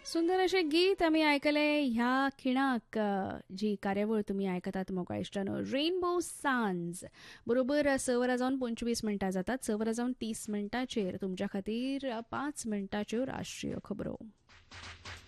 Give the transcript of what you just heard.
सुंदर असे गीत आम्ही ऐकले ह्या खिणाक जी कार्यावळ तुम्ही ऐकतात मोकळ्या इष्टानं रेनबो सान्स बरोबर 6:25 जातात 6:30 तुमच्या खातीर 5 मिनटाच्यो राष्ट्रीय खबरो.